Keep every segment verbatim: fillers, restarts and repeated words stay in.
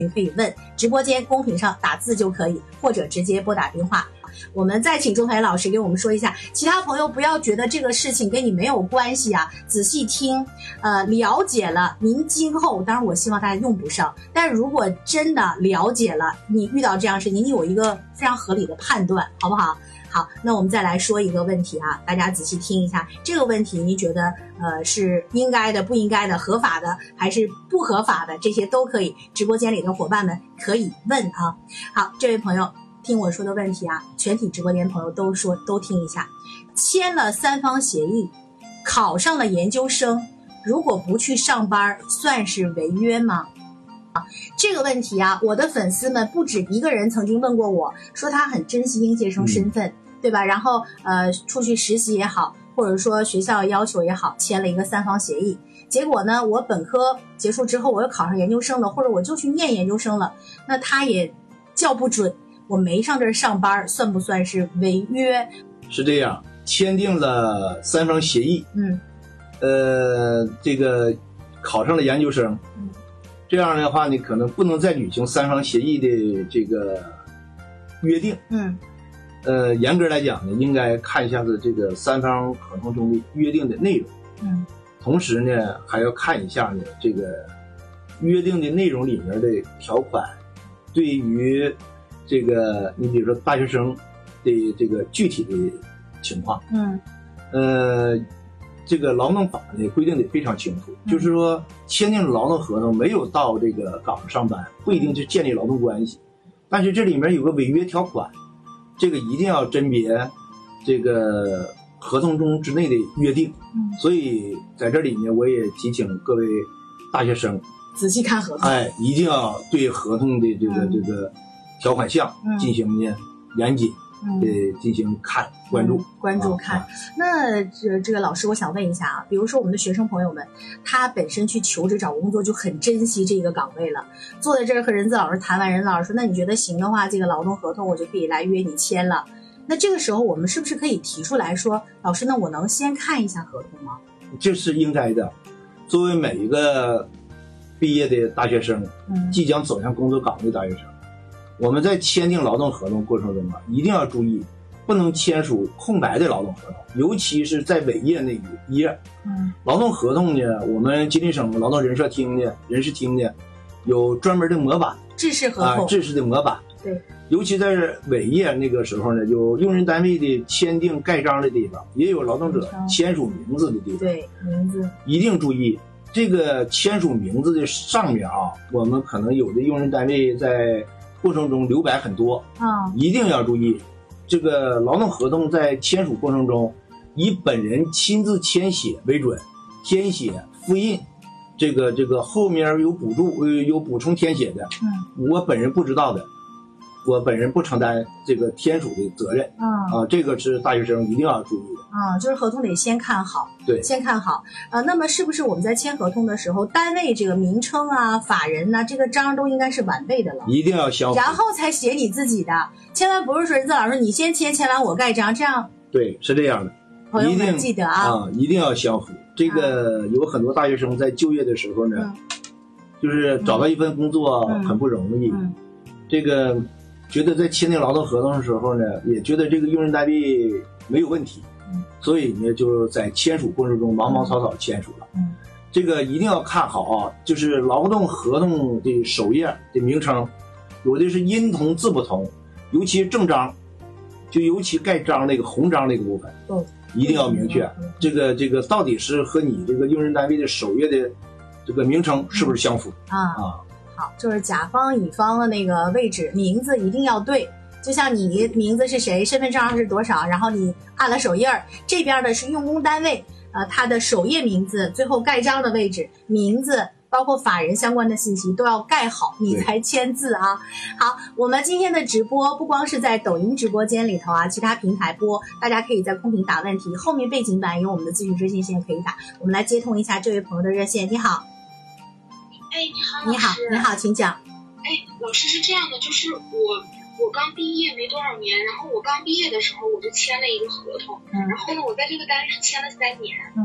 你可以问直播间公屏上打字就可以，或者直接拨打电话。我们再请钟培老师给我们说一下，其他朋友不要觉得这个事情跟你没有关系啊，仔细听，呃，了解了，您今后，当然我希望大家用不上，但如果真的了解了，你遇到这样的事情，你有一个非常合理的判断，好不好？好，那我们再来说一个问题啊，大家仔细听一下，这个问题你觉得呃是应该的、不应该的、合法的还是不合法的，这些都可以，直播间里的伙伴们可以问啊。好，这位朋友听我说的问题啊，全体直播间朋友都说都听一下，签了三方协议，考上了研究生，如果不去上班，算是违约吗？这个问题啊，我的粉丝们不止一个人曾经问过我，说他很珍惜应届生身份，嗯、对吧？然后呃，出去实习也好，或者说学校要求也好，签了一个三方协议。结果呢，我本科结束之后，我又考上研究生了，或者我就去念研究生了，那他也叫不准，我没上这儿上班，算不算是违约？ 是这样，签订了三方协议， 嗯， 呃，这个考上了研究生， 嗯。 这样的话呢，可能不能再履行三方协议的这个约定。 嗯， 呃，严格来讲呢，应该看一下子这个三方合同中的约定的内容。 嗯， 同时呢，还要看一下呢这个约定的内容里面的条款，对于这个你比如说大学生的这个具体的情况。 嗯， 呃。这个劳动法呢规定得非常清楚， 嗯、 就是说签订劳动合同没有到这个岗上上班，不一定是建立劳动关系，但是这里面有个违约条款，这个一定要甄别这个合同中之内的约定。 嗯， 所以在这里呢，我也提醒各位大学生仔细看合同， 哎，一定要对合同的这个、嗯、这个条款项进行呢严谨。 嗯， 呃，进行看关注、 嗯、关注看。啊、那这这个老师，我想问一下啊，比如说我们的学生朋友们，他本身去求职找工作就很珍惜这个岗位了，坐在这儿和任子老师谈完，任子老师说，那你觉得行的话，这个劳动合同我就可以来约你签了。那这个时候我们是不是可以提出来说，老师，那我能先看一下合同吗？ 这是应该的。作为每一个毕业的大学生， 嗯， 即将走向工作岗位的大学生。我们在签订劳动合同过程中啊，一定要注意，不能签署空白的劳动合同，尤其是在尾页那一页。 嗯， 劳动合同呢，我们吉林省劳动人社厅呢、人事厅呢，有专门的模板， 制式合同， 啊，制式的模板。 对， 尤其在尾页那个时候呢，有用人单位的签订盖章的地方，也有劳动者签署名字的地方。 对，名字一定注意。这个签署名字的上面啊，我们可能有的用人单位在过程中留白很多啊、 嗯，一定要注意。这个劳动合同在签署过程中，以本人亲自签写为准，填写复印，这个这个后面有补助呃有补充填写的， 嗯， 我本人不知道的，我本人不承担这个签署的责任。 嗯、 啊，这个是大学生一定要注意的。 啊、嗯，就是合同得先看好， 对， 先看好。呃，那么是不是我们在签合同的时候，单位这个名称啊、法人呐、啊，这个章都应该是完备的了？ 一定要相符， 然后才写你自己的，千万不是说任子老师你先签，签完我盖章，这样。 对，是这样的。 朋友们记得啊， 啊，一定要相符。这个有很多大学生在就业的时候呢，嗯、就是找到一份工作很不容易， 嗯嗯、 这个觉得在签订劳动合同的时候呢，也觉得这个用人单位没有问题。所以呢，就在签署过程中忙忙草草签署了。 嗯， 这个一定要看好啊，就是劳动合同的首页的名称，有的是音同字不同，尤其正章，就尤其盖章那个红章那个部分， 嗯， 一定要明确。嗯、这个这个到底是和你这个用人单位的首页的这个名称是不是相符、 嗯、啊？啊，好，就是甲方乙方的那个位置名字一定要对。就像你名字是谁，身份证号是多少，然后你按了首页，这边的是用工单位，呃，它的首页名字，最后盖章的位置，名字，包括法人相关的信息都要盖好，你才签字啊。好，我们今天的直播不光是在抖音直播间里头啊，其他平台播，大家可以在公屏打问题，后面背景板有我们的咨询热线线可以打。我们来接通一下这位朋友的热线。你好。 哎，你好， 你好，你好，请讲。 哎，老师是这样的，就是我。我刚毕业没多少年，然后我刚毕业的时候我就签了一个合同， 嗯， 然后呢，我在这个单位是签了三年， 嗯，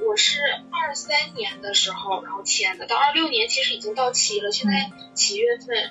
我是二三年的时候然后签的，到二六年其实已经到期了，现在七月份